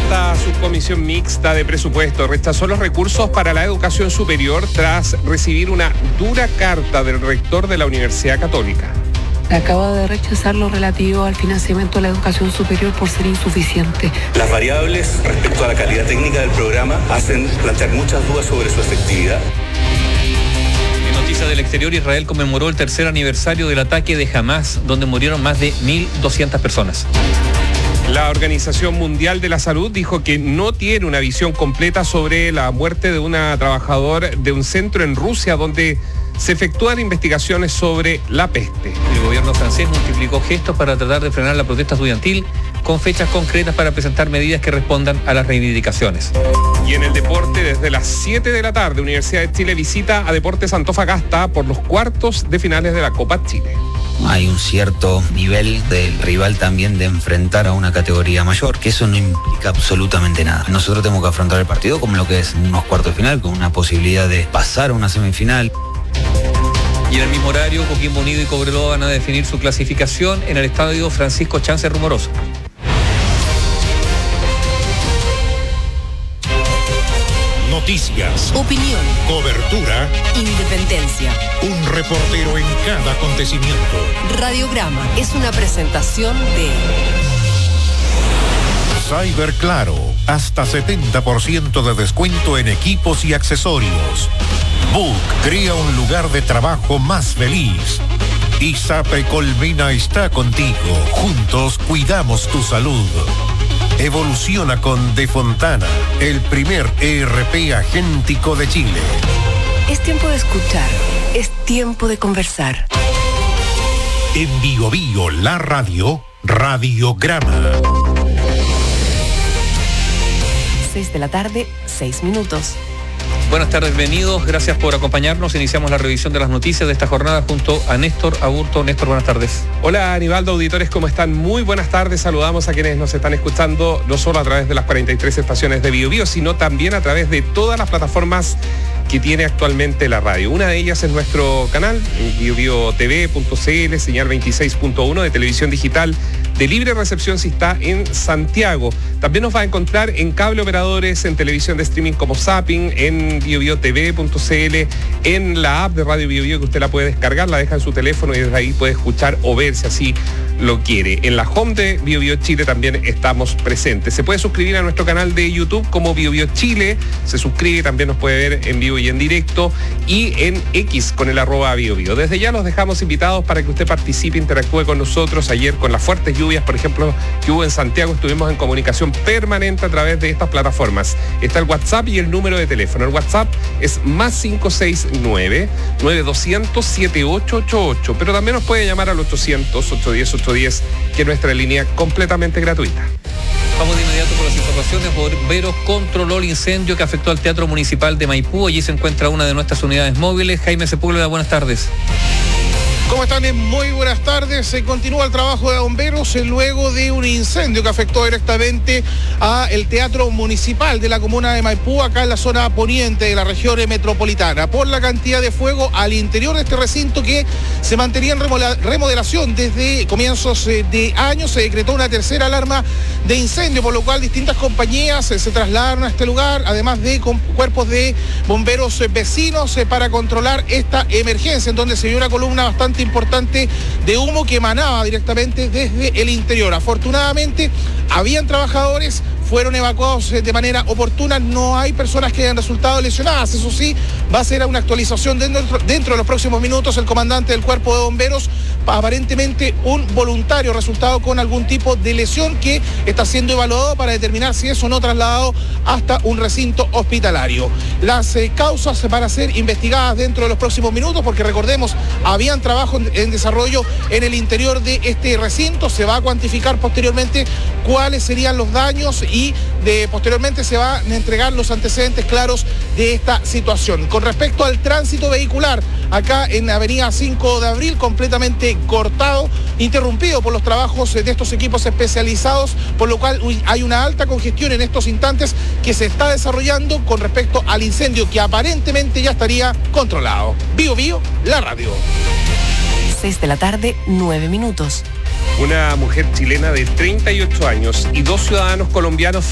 La subcomisión mixta de presupuesto rechazó los recursos para la educación superior tras recibir una dura carta del rector de la Universidad Católica. Acaba de rechazar lo relativo al financiamiento de la educación superior por ser insuficiente. Las variables respecto a la calidad técnica del programa hacen plantear muchas dudas sobre su efectividad. En noticias del exterior, Israel conmemoró el tercer aniversario del ataque de Hamás, donde murieron más de 1.200 personas. La Organización Mundial de la Salud dijo que no tiene una visión completa sobre la muerte de una trabajadora de un centro en Rusia donde se efectúan investigaciones sobre la peste. El gobierno francés multiplicó gestos para tratar de frenar la protesta estudiantil con fechas concretas para presentar medidas que respondan a las reivindicaciones. Y en el deporte, desde las 7 de la tarde, Universidad de Chile visita a Deportes Antofagasta por los cuartos de finales de la Copa Chile. Hay un cierto nivel del rival también de enfrentar a una categoría mayor, que eso no implica absolutamente nada. Nosotros tenemos que afrontar el partido como lo que es unos cuartos de final, con una posibilidad de pasar a una semifinal. Y en el mismo horario, Coquimbo Unido y Cobreloa van a definir su clasificación en el estadio Francisco Chance Rumoroso. Noticias, opinión, cobertura, independencia. Un reportero en cada acontecimiento. Radiograma es una presentación de Cyber Claro, hasta 70% de descuento en equipos y accesorios. Book crea un lugar de trabajo más feliz. ISAPRE Colmena está contigo. Juntos cuidamos tu salud. Evoluciona con De Fontana, el primer ERP agéntico de Chile. Es tiempo de escuchar, es tiempo de conversar. En Bio Bio, la radio, Radiograma. 6 de la tarde, 6 minutos. Buenas tardes, bienvenidos, gracias por acompañarnos. Iniciamos la revisión de las noticias de esta jornada junto a Néstor Aburto. Néstor, buenas tardes. Hola, Aníbaldo, auditores, ¿cómo están? Muy buenas tardes. Saludamos a quienes nos están escuchando no solo a través de las 43 estaciones de Bio Bio, sino también a través de todas las plataformas que tiene actualmente la radio. Una de ellas es nuestro canal, biobiotv.cl, señal 26.1 de televisión digital de libre recepción si está en Santiago. También nos va a encontrar en cable operadores, en televisión de streaming como Zapping, en biobiotv.cl, en la app de Radio Bio Bio que usted la puede descargar, la deja en su teléfono y desde ahí puede escuchar o ver si así lo quiere. En la home de Bio Bio Chile también estamos presentes. Se puede suscribir a nuestro canal de YouTube como Bio Bio Chile, se suscribe, también nos puede ver en vivo y en directo, y en X con el @BioBio. Desde ya los dejamos invitados para que usted participe, interactúe con nosotros. Ayer con las fuertes lluvias, por ejemplo, que hubo en Santiago, estuvimos en comunicación permanente a través de estas plataformas. Está el WhatsApp y el número de teléfono. El WhatsApp es +569 9200 7888, pero también nos puede llamar al 800 810 810, que es nuestra línea completamente gratuita. Vamos de inmediato por las informaciones. Bomberos controló el incendio que afectó al Teatro Municipal de Maipú. Allí se encuentra una de nuestras unidades móviles. Jaime Sepúlveda, buenas tardes. ¿Cómo están? Muy buenas tardes. Se continúa el trabajo de bomberos luego de un incendio que afectó directamente a el Teatro Municipal de la comuna de Maipú, acá en la zona poniente de la región metropolitana, por la cantidad de fuego al interior de este recinto que se mantenía en remodelación desde comienzos de año. Se decretó una tercera alarma de incendio, por lo cual distintas compañías se trasladaron a este lugar, además de cuerpos de bomberos vecinos para controlar esta emergencia, en donde se vio una columna bastante importante de humo que emanaba directamente desde el interior. Afortunadamente, habían trabajadores, fueron evacuados de manera oportuna, no hay personas que hayan resultado lesionadas. Eso sí, va a ser una actualización dentro de los próximos minutos. El comandante del cuerpo de bomberos, aparentemente un voluntario resultado con algún tipo de lesión que está siendo evaluado para determinar si es o no trasladado hasta un recinto hospitalario. Las causas van a ser investigadas dentro de los próximos minutos, porque recordemos, habían trabajo en desarrollo en el interior de este recinto. Se va a cuantificar posteriormente cuáles serían los daños y posteriormente se van a entregar los antecedentes claros de esta situación. Con respecto al tránsito vehicular, acá en Avenida 5 de Abril, completamente cortado, interrumpido por los trabajos de estos equipos especializados, por lo cual hay una alta congestión en estos instantes que se está desarrollando con respecto al incendio que aparentemente ya estaría controlado. Bio Bio, la radio. 6 de la tarde, 9 minutos. Una mujer chilena de 38 años y 2 ciudadanos colombianos